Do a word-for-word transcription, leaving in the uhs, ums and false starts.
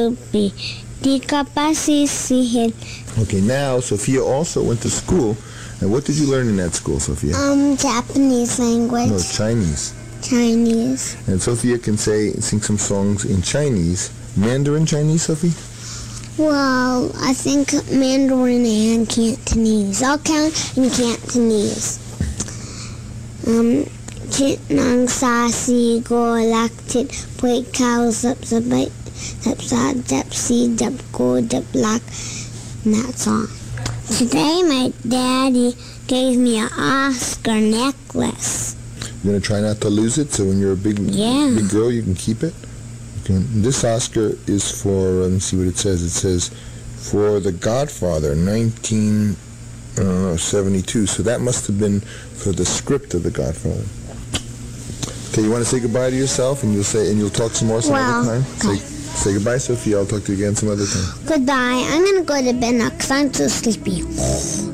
ruby. Di ka pa sisihin. Okay, now Sophia also went to school. And what did you learn in that school, Sophia? Um, Japanese language. No, Chinese. Chinese. And Sophia can say, sing some songs in Chinese. Mandarin Chinese, Sophie? Well, I think Mandarin and Cantonese. I'll count in Cantonese. Um, chit nang sa si go lak tit pui cow sup sabite sup sa dep si dep go dep lak. And that song. Today my daddy gave me an Oscar necklace. You're going to try not to lose it, so when you're a big, Yeah. big girl, you can keep it? Okay. This Oscar is for, let me see what it says. It says, for The Godfather, nineteen seventy-two. So that must have been for the script of The Godfather. Okay, you want to say goodbye to yourself, and you'll say, and you'll talk some more some Well, other time? okay. Say, say goodbye, Sophia. I'll talk to you again some other time. Goodbye. I'm going to go to bed now because I'm so sleepy.